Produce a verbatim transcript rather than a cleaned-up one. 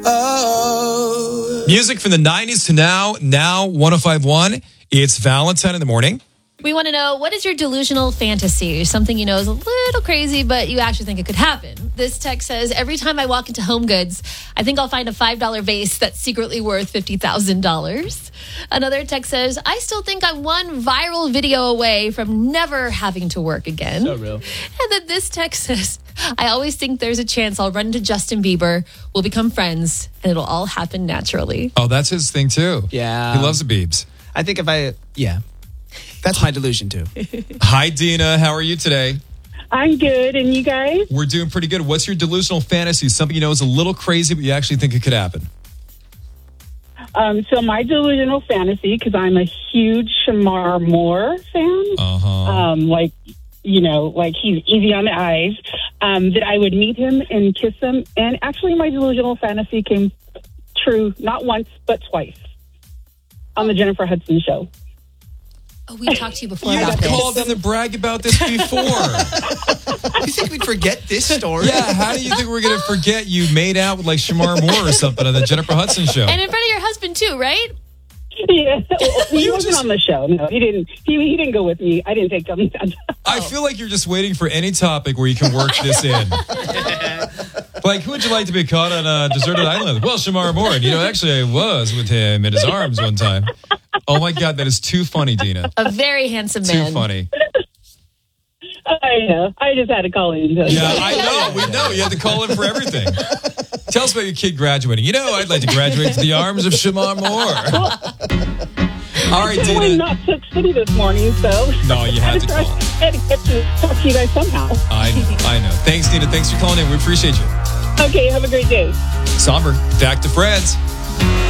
Oh. Music from the nineties to now, now one oh five point one. It's Valentine in the morning. We want to know, what is your delusional fantasy? Something you know is a little crazy, but you actually think it could happen. This text says, every time I walk into Home Goods, I think I'll find a five dollar vase that's secretly worth fifty thousand dollars. Another text says, I still think I'm one viral video away from never having to work again. So real. And then this text says, I always think there's a chance I'll run into Justin Bieber, we'll become friends, and it'll all happen naturally. Oh, that's his thing too. Yeah. He loves the Biebs. I think if I, yeah. That's my delusion too. Hi, Dina. How are you today? I'm good, and you guys? We're doing pretty good. What's your delusional fantasy? Something you know is a little crazy, but you actually think it could happen. Um, so my delusional fantasy, because I'm a huge Shamar Moore fan, Uh-huh. um, like, you know, like he's easy on the eyes, um, that I would meet him and kiss him. And actually my delusional fantasy came true not once, but twice on the Jennifer Hudson show. Oh, we talked to you before You about this. called in to brag about this before. You think we'd forget this story? Yeah, how do you think we're going to forget you made out with like Shamar Moore or something on the Jennifer Hudson show? And in front of your husband too, right? Yeah, well, he You wasn't just- on the show. No, he didn't. He, he didn't go with me. I didn't take him. I feel like you're just waiting for any topic where you can work this in. Like, who would you like to be caught on a deserted island? Well, Shamar Moore. And, you know, actually, I was with him in his arms one time. Oh, my God, that is too funny, Dina. A very handsome Too man. funny. I know. I just had to call in. Yeah, I know. We know. You had to call in for everything. Tell us about your kid graduating. You know, I'd like to graduate to the arms of Shamar Moore. All right, I'm Dina. not Took City this morning, so No, you I had to try- call. I had to get to talk to you guys somehow. I know. I know. Thanks, Dina. Thanks for calling in. We appreciate you. Okay, have a great day. Somber. Back to Friends.